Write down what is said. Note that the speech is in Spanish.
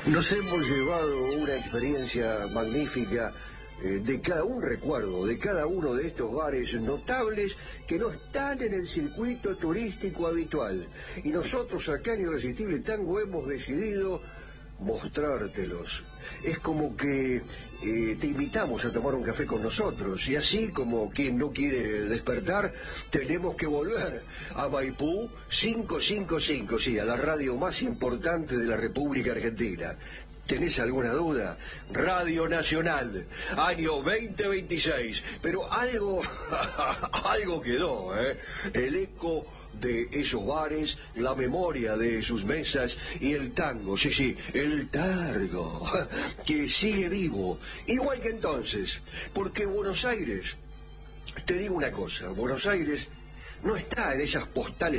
Nos hemos llevado una experiencia magnífica un recuerdo de cada uno de estos bares notables que no están en el circuito turístico habitual. Y nosotros acá en Irresistible Tango hemos decidido mostrártelos. Es como que te invitamos a tomar un café con nosotros, y así como quien no quiere despertar, tenemos que volver a Maipú 555, sí, a la radio más importante de la República Argentina. ¿Tenés alguna duda? Radio Nacional, año 2026. Pero algo quedó, ¿eh? El eco de esos bares, la memoria de sus mesas y el tango, sí, el tango, que sigue vivo, igual que entonces. Porque Buenos Aires, te digo una cosa, Buenos Aires no está en esas postales